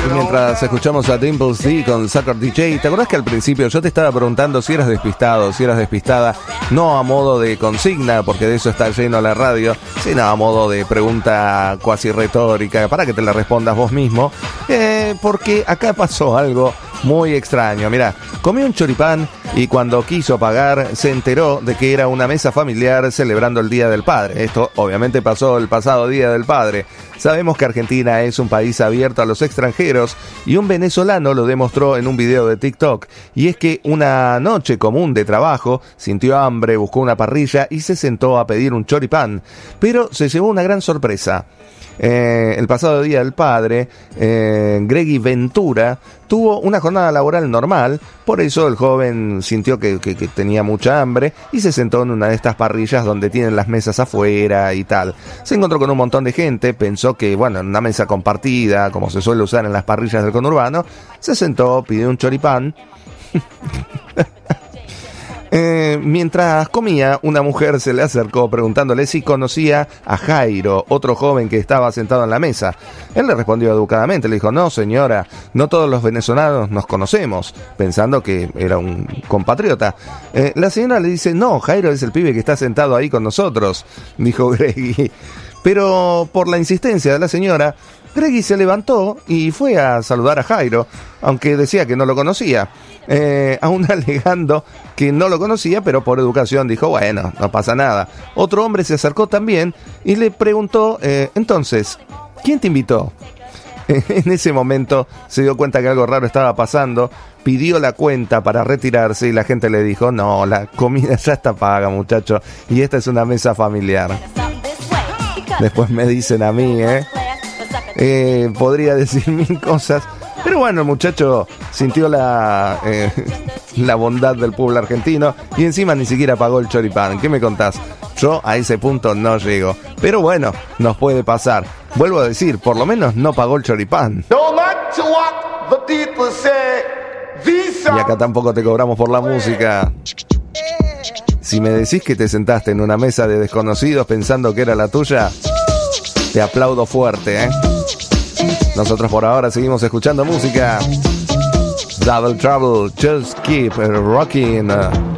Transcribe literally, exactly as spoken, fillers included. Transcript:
Mientras escuchamos a Dimples D con Sucker D J, ¿te acordás que al principio yo te estaba preguntando si eras despistado, si eras despistada? No a modo de consigna, porque de eso está lleno la radio, sino a modo de pregunta cuasi retórica, para que te la respondas vos mismo, eh, porque acá pasó algo muy extraño. Mirá, comió un choripán y cuando quiso pagar se enteró de que era una mesa familiar celebrando el Día del Padre. Esto obviamente pasó el pasado Día del Padre. Sabemos que Argentina es un país abierto a los extranjeros y un venezolano lo demostró en un video de TikTok. Y es que una noche común de trabajo, sintió hambre, buscó una parrilla y se sentó a pedir un choripán. Pero se llevó una gran sorpresa. Eh, el pasado Día del Padre, eh, Greggy Ventura tuvo una jornada laboral normal, por eso el joven sintió que, que, que tenía mucha hambre y se sentó en una de estas parrillas donde tienen las mesas afuera y tal. Se encontró con un montón de gente, pensó que, bueno, en una mesa compartida, como se suele usar en las parrillas del conurbano, se sentó, pidió un choripán. Eh, mientras comía, una mujer se le acercó preguntándole si conocía a Jairo, otro joven que estaba sentado en la mesa. Él le respondió educadamente, le dijo: no señora, no todos los venezolanos nos conocemos, pensando que era un compatriota. Eh, la señora le dice: no, Jairo es el pibe que está sentado ahí con nosotros, dijo Greggy. Pero por la insistencia de la señora, Greggy se levantó y fue a saludar a Jairo, aunque decía que no lo conocía. Eh, aún alegando que no lo conocía, pero por educación dijo: bueno, no pasa nada. Otro hombre se acercó también y le preguntó: eh, entonces, ¿quién te invitó? En ese momento se dio cuenta que algo raro estaba pasando, pidió la cuenta para retirarse y la gente le dijo: no, la comida ya está paga, muchacho, y esta es una mesa familiar. Después me dicen a mí, ¿eh? Eh, podría decir mil cosas, pero bueno, el muchacho sintió la, eh, la bondad del pueblo argentino y encima ni siquiera pagó el choripán. ¿Qué me contás? Yo a ese punto no llego, pero bueno, nos puede pasar. Vuelvo a decir, por lo menos no pagó el choripán. Y acá tampoco te cobramos por la música. Si me decís que te sentaste en una mesa de desconocidos pensando que era la tuya, te aplaudo fuerte, ¿eh? Nosotros por ahora seguimos escuchando música. Double Trouble, Just Keep Rocking.